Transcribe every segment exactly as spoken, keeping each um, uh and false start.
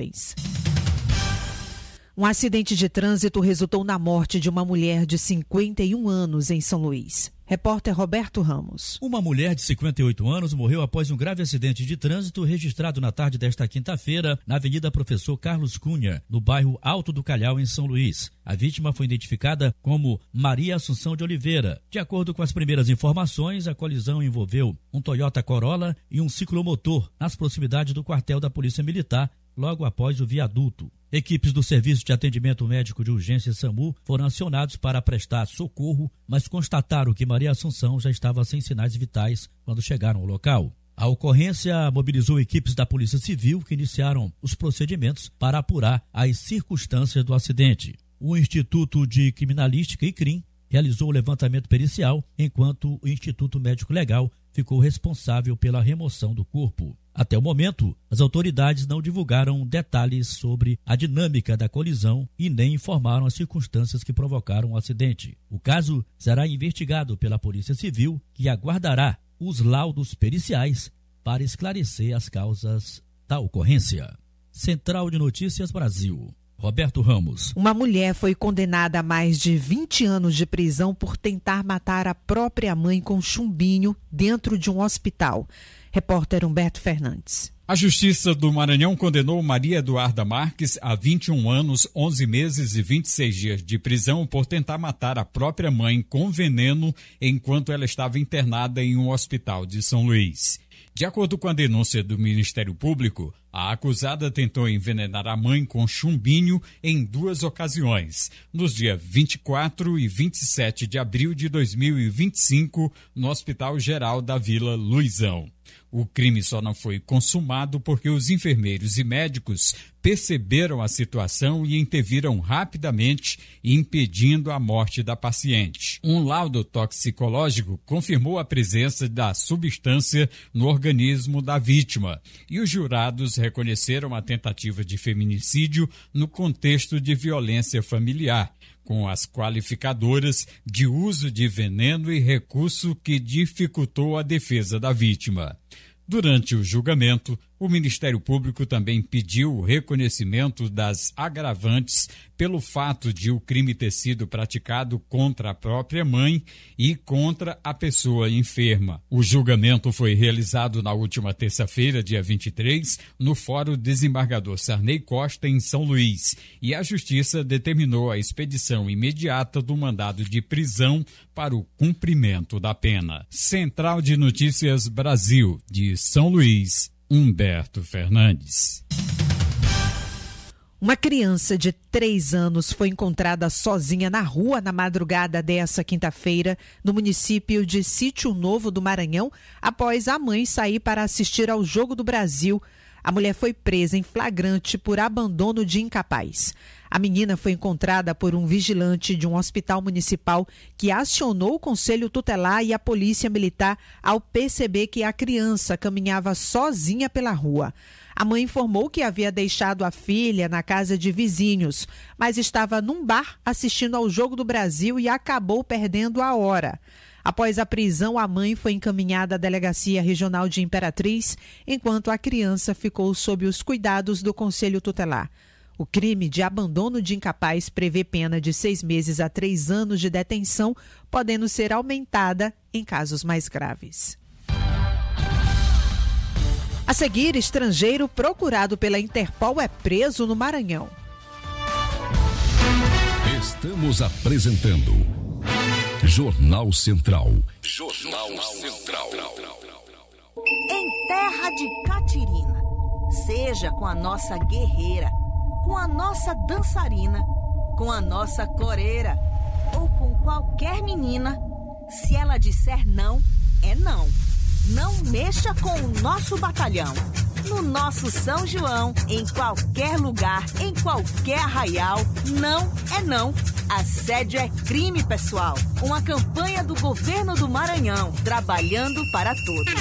jovens. Um acidente de trânsito resultou na morte de uma mulher de cinquenta e um anos em São Luís. Repórter Roberto Ramos. Uma mulher de cinquenta e oito anos morreu após um grave acidente de trânsito registrado na tarde desta quinta-feira na Avenida Professor Carlos Cunha, no bairro Alto do Calhau, em São Luís. A vítima foi identificada como Maria Assunção de Oliveira. De acordo com as primeiras informações, a colisão envolveu um Toyota Corolla e um ciclomotor nas proximidades do quartel da Polícia Militar, logo após o viaduto. Equipes do Serviço de Atendimento Médico de Urgência SAMU foram acionados para prestar socorro, mas constataram que Maria Assunção já estava sem sinais vitais quando chegaram ao local. A ocorrência mobilizou equipes da Polícia Civil que iniciaram os procedimentos para apurar as circunstâncias do acidente. O Instituto de Criminalística e C R I M realizou o levantamento pericial, enquanto o Instituto Médico Legal ficou responsável pela remoção do corpo. Até o momento, as autoridades não divulgaram detalhes sobre a dinâmica da colisão e nem informaram as circunstâncias que provocaram o acidente. O caso será investigado pela Polícia Civil, que aguardará os laudos periciais para esclarecer as causas da ocorrência. Central de Notícias Brasil. Roberto Ramos. Uma mulher foi condenada a mais de vinte anos de prisão por tentar matar a própria mãe com chumbinho dentro de um hospital. Repórter Humberto Fernandes. A Justiça do Maranhão condenou Maria Eduarda Marques a vinte e um anos, onze meses e vinte e seis dias de prisão por tentar matar a própria mãe com veneno enquanto ela estava internada em um hospital de São Luís. De acordo com a denúncia do Ministério Público, a acusada tentou envenenar a mãe com chumbinho em duas ocasiões, nos dias vinte e quatro e vinte e sete de abril de dois mil e vinte e cinco, no Hospital Geral da Vila Luizão. O crime só não foi consumado porque os enfermeiros e médicos perceberam a situação e interviram rapidamente, impedindo a morte da paciente. Um laudo toxicológico confirmou a presença da substância no organismo da vítima e os jurados reconheceram a tentativa de feminicídio no contexto de violência familiar, com as qualificadoras de uso de veneno e recurso que dificultou a defesa da vítima. Durante o julgamento, o Ministério Público também pediu o reconhecimento das agravantes pelo fato de o crime ter sido praticado contra a própria mãe e contra a pessoa enferma. O julgamento foi realizado na última terça-feira, dia vinte e três, no Fórum Desembargador Sarney Costa, em São Luís, e a Justiça determinou a expedição imediata do mandado de prisão para o cumprimento da pena. Central de Notícias Brasil, de São Luís, Humberto Fernandes. Uma criança de três anos foi encontrada sozinha na rua na madrugada dessa quinta-feira, no município de Sítio Novo do Maranhão, após a mãe sair para assistir ao Jogo do Brasil. A mulher foi presa em flagrante por abandono de incapaz. A menina foi encontrada por um vigilante de um hospital municipal que acionou o Conselho Tutelar e a Polícia Militar ao perceber que a criança caminhava sozinha pela rua. A mãe informou que havia deixado a filha na casa de vizinhos, mas estava num bar assistindo ao Jogo do Brasil e acabou perdendo a hora. Após a prisão, a mãe foi encaminhada à Delegacia Regional de Imperatriz, enquanto a criança ficou sob os cuidados do Conselho Tutelar. O crime de abandono de incapaz prevê pena de seis meses a três anos de detenção, podendo ser aumentada em casos mais graves. A seguir, estrangeiro procurado pela Interpol é preso no Maranhão. Estamos apresentando Jornal Central. Jornal Central. Em terra de Catirina, seja com a nossa guerreira, com a nossa dançarina, com a nossa coreira ou com qualquer menina, se ela disser não, é não. Não mexa com o nosso batalhão. No nosso São João, em qualquer lugar, em qualquer arraial, não é não. Assédio é crime, pessoal. Uma campanha do governo do Maranhão, trabalhando para todos.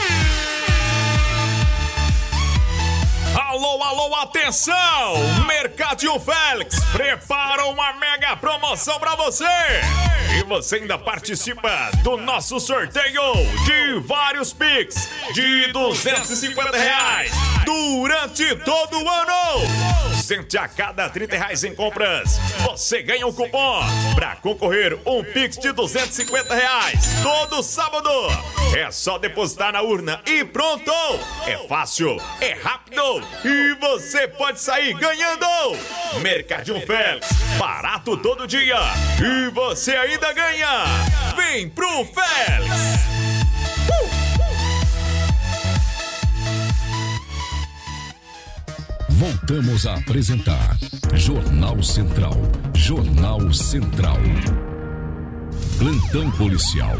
Alô, alô, atenção! Mercadinho Félix prepara uma mega promoção pra você! E você ainda participa do nosso sorteio de vários Pix de duzentos e cinquenta reais durante todo o ano! presente a cada trinta reais em compras. Você ganha um cupom para concorrer um Pix de duzentos e cinquenta reais todo sábado. É só depositar na urna e pronto! É fácil, é rápido e você pode sair ganhando! Mercadinho Félix, barato todo dia e você ainda ganha! Vem pro Félix! Voltamos a apresentar Jornal Central. Jornal Central. Plantão policial.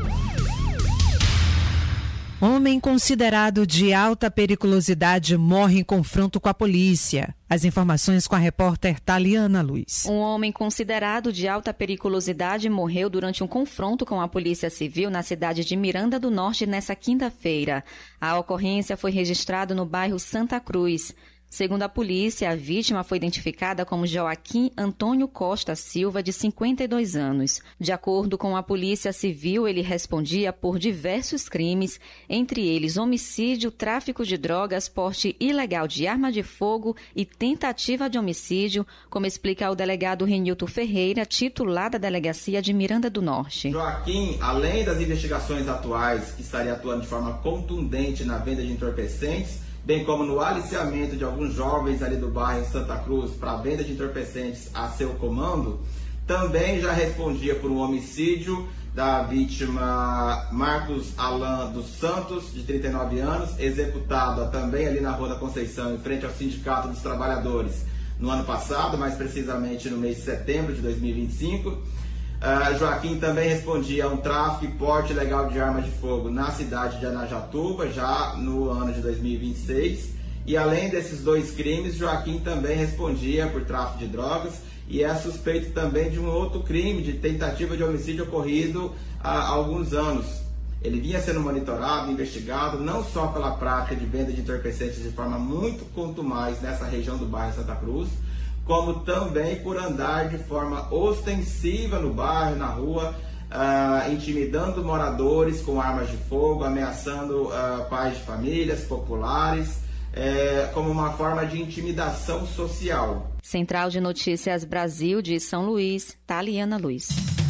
Homem considerado de alta periculosidade morre em confronto com a polícia. As informações com a repórter Taliana Luz. Um homem considerado de alta periculosidade morreu durante um confronto com a Polícia Civil na cidade de Miranda do Norte nesta quinta-feira. A ocorrência foi registrada no bairro Santa Cruz. Segundo a polícia, a vítima foi identificada como Joaquim Antônio Costa Silva, de cinquenta e dois anos. De acordo com a Polícia Civil, ele respondia por diversos crimes, entre eles homicídio, tráfico de drogas, porte ilegal de arma de fogo e tentativa de homicídio, como explica o delegado Renilton Ferreira, titular da Delegacia de Miranda do Norte. Joaquim, além das investigações atuais, que estaria atuando de forma contundente na venda de entorpecentes, bem como no aliciamento de alguns jovens ali do bairro Santa Cruz para a venda de entorpecentes a seu comando, também já respondia por um homicídio da vítima Marcos Alan dos Santos, de trinta e nove anos, executado também ali na Rua da Conceição, em frente ao Sindicato dos Trabalhadores, no ano passado, mais precisamente no mês de setembro de dois mil e vinte e cinco. Uh, Joaquim também respondia a um tráfico e porte ilegal de armas de fogo na cidade de Anajatuba, já no ano de dois mil e vinte e seis. E além desses dois crimes, Joaquim também respondia por tráfico de drogas e é suspeito também de um outro crime, de tentativa de homicídio ocorrido há alguns anos. Ele vinha sendo monitorado, investigado, não só pela prática de venda de entorpecentes de forma muito contumaz nessa região do bairro Santa Cruz, como também por andar de forma ostensiva no bairro, na rua, uh, intimidando moradores com armas de fogo, ameaçando uh, pais de famílias populares, uh, como uma forma de intimidação social. Central de Notícias Brasil de São Luís, Taliana Luz.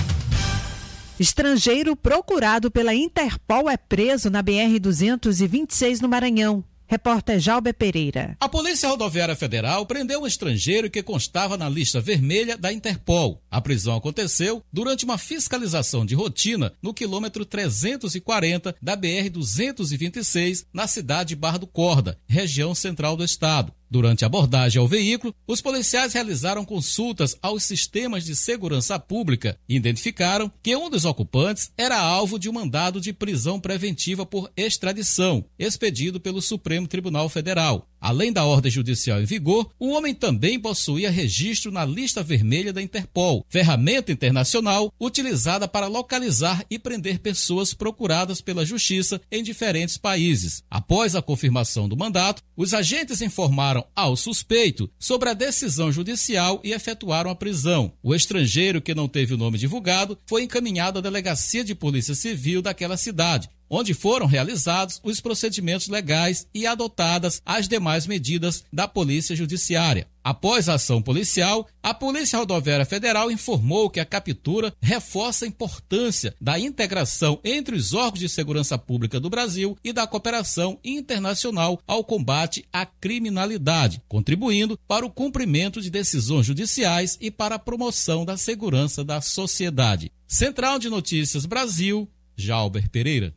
Estrangeiro procurado pela Interpol é preso na B R duzentos e vinte e seis no Maranhão. Repórter Jalber Pereira. A Polícia Rodoviária Federal prendeu um estrangeiro que constava na lista vermelha da Interpol. A prisão aconteceu durante uma fiscalização de rotina no quilômetro trezentos e quarenta da B R duzentos e vinte e seis, na cidade de Barra do Corda, região central do estado. Durante a abordagem ao veículo, os policiais realizaram consultas aos sistemas de segurança pública e identificaram que um dos ocupantes era alvo de um mandado de prisão preventiva por extradição, expedido pelo Supremo Tribunal Federal. Além da ordem judicial em vigor, o homem também possuía registro na lista vermelha da Interpol, ferramenta internacional utilizada para localizar e prender pessoas procuradas pela Justiça em diferentes países. Após a confirmação do mandato, os agentes informaram ao suspeito sobre a decisão judicial e efetuaram a prisão. O estrangeiro, que não teve o nome divulgado, foi encaminhado à Delegacia de Polícia Civil daquela cidade, onde foram realizados os procedimentos legais e adotadas as demais medidas da Polícia Judiciária. Após a ação policial, a Polícia Rodoviária Federal informou que a captura reforça a importância da integração entre os órgãos de segurança pública do Brasil e da cooperação internacional ao combate à criminalidade, contribuindo para o cumprimento de decisões judiciais e para a promoção da segurança da sociedade. Central de Notícias Brasil, Jalber Pereira.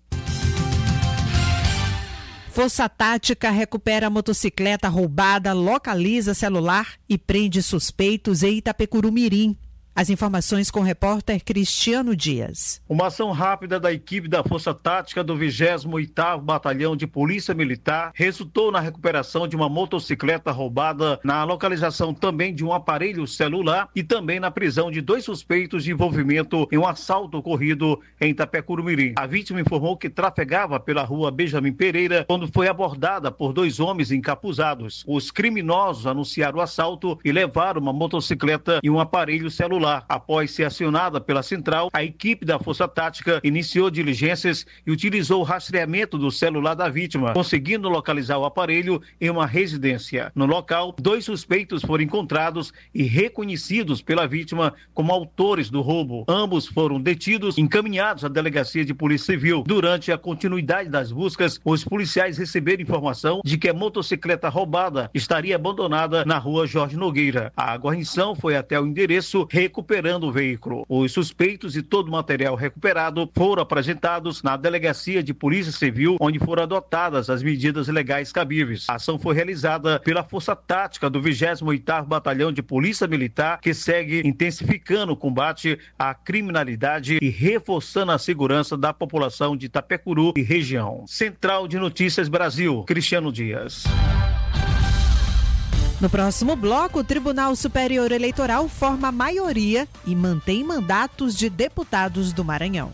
Força Tática recupera a motocicleta roubada, localiza celular e prende suspeitos em Itapecurumirim. As informações com o repórter Cristiano Dias. Uma ação rápida da equipe da Força Tática do vigésimo oitavo Batalhão de Polícia Militar resultou na recuperação de uma motocicleta roubada, na localização também de um aparelho celular e também na prisão de dois suspeitos de envolvimento em um assalto ocorrido em Itapecurumirim. A vítima informou que trafegava pela rua Benjamin Pereira quando foi abordada por dois homens encapuzados. Os criminosos anunciaram o assalto e levaram uma motocicleta e um aparelho celular. celular. Após ser acionada pela central, a equipe da Força Tática iniciou diligências e utilizou o rastreamento do celular da vítima, conseguindo localizar o aparelho em uma residência. No local, dois suspeitos foram encontrados e reconhecidos pela vítima como autores do roubo. Ambos foram detidos e encaminhados à delegacia de Polícia Civil. Durante a continuidade das buscas, os policiais receberam informação de que a motocicleta roubada estaria abandonada na rua Jorge Nogueira. A guarnição foi até o endereço recuperando o veículo. Os suspeitos e todo o material recuperado foram apresentados na delegacia de Polícia Civil, onde foram adotadas as medidas legais cabíveis. A ação foi realizada pela Força Tática do vigésimo oitavo Batalhão de Polícia Militar, que segue intensificando o combate à criminalidade e reforçando a segurança da população de Itapecuru e região. Central de Notícias Brasil, Cristiano Dias. No próximo bloco, o Tribunal Superior Eleitoral forma maioria e mantém mandatos de deputados do Maranhão.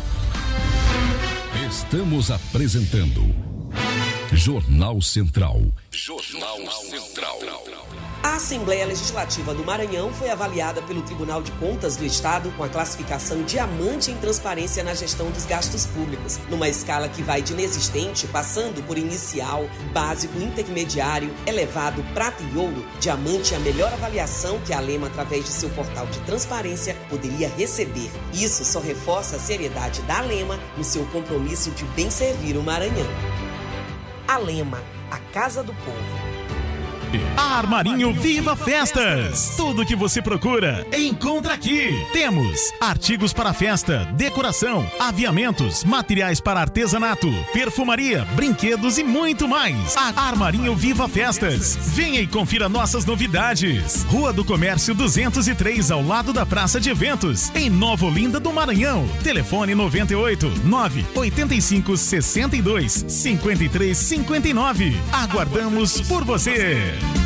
Estamos apresentando Jornal Central. Jornal Central. A Assembleia Legislativa do Maranhão foi avaliada pelo Tribunal de Contas do Estado com a classificação diamante em transparência na gestão dos gastos públicos, numa escala que vai de inexistente, passando por inicial, básico, intermediário, elevado, prata e ouro. Diamante é a melhor avaliação que a Lema, através de seu portal de transparência, poderia receber. Isso só reforça a seriedade da Lema no seu compromisso de bem servir o Maranhão. A Lema, a Casa do Povo. Armarinho Viva Festas. Tudo o que você procura, encontra aqui. Temos artigos para festa, decoração, aviamentos, materiais para artesanato, perfumaria, brinquedos e muito mais. Armarinho Viva Festas. Venha e confira nossas novidades. Rua do Comércio duzentos e três, ao lado da Praça de Eventos, em Nova Olinda do Maranhão. Telefone noventa e oito, nove oito cinco, seis dois, cinco três cinco nove. Aguardamos por você.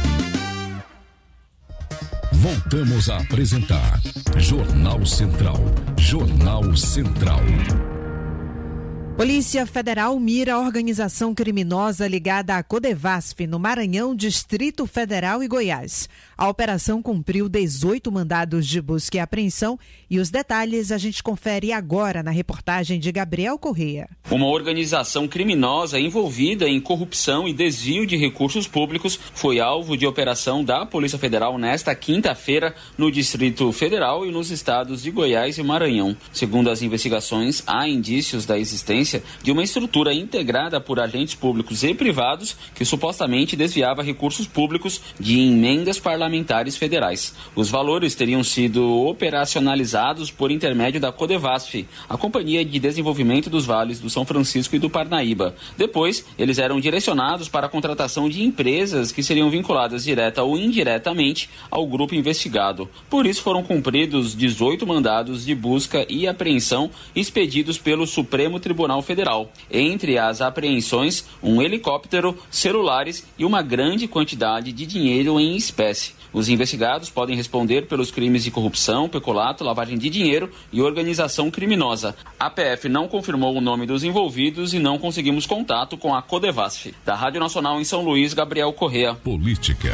Voltamos a apresentar Jornal Central. Jornal Central. Polícia Federal mira a organização criminosa ligada à Codevasf no Maranhão, Distrito Federal e Goiás. A operação cumpriu dezoito mandados de busca e apreensão e os detalhes a gente confere agora na reportagem de Gabriel Correia. Uma organização criminosa envolvida em corrupção e desvio de recursos públicos foi alvo de operação da Polícia Federal nesta quinta-feira no Distrito Federal e nos estados de Goiás e Maranhão. Segundo as investigações, há indícios da existência de uma estrutura integrada por agentes públicos e privados que supostamente desviava recursos públicos de emendas parlamentares federais. Os valores teriam sido operacionalizados por intermédio da Codevasf, a Companhia de Desenvolvimento dos Vales do São Francisco e do Parnaíba. Depois, eles eram direcionados para a contratação de empresas que seriam vinculadas direta ou indiretamente ao grupo investigado. Por isso foram cumpridos dezoito mandados de busca e apreensão expedidos pelo Supremo Tribunal Federal. Entre as apreensões, um helicóptero, celulares e uma grande quantidade de dinheiro em espécie. Os investigados podem responder pelos crimes de corrupção, peculato, lavagem de dinheiro e organização criminosa. A P F não confirmou o nome dos envolvidos e não conseguimos contato com a Codevasf. Da Rádio Nacional em São Luís, Gabriel Correa. Política.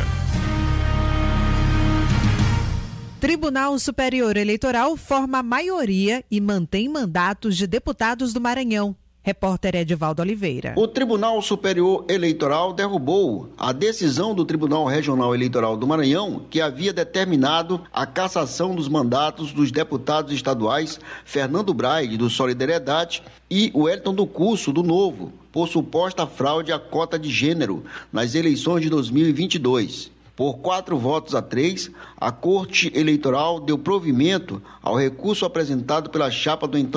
Tribunal Superior Eleitoral forma maioria e mantém mandatos de deputados do Maranhão. Repórter Edivaldo Oliveira. O Tribunal Superior Eleitoral derrubou a decisão do Tribunal Regional Eleitoral do Maranhão, que havia determinado a cassação dos mandatos dos deputados estaduais Fernando Braide, do Solidariedade, e Wellington do Curso, do Novo, por suposta fraude à cota de gênero nas eleições de dois mil e vinte e dois. Por quatro votos a três, a Corte Eleitoral deu provimento ao recurso apresentado pela chapa do então